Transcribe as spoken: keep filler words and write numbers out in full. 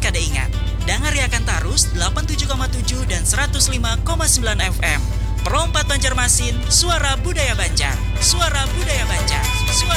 kada ingat. Dengar akan Tarus delapan puluh tujuh koma tujuh dan seratus lima koma sembilan F M. Perompat Banjarmasin, suara budaya Banjar. Suara budaya Banjar. Suara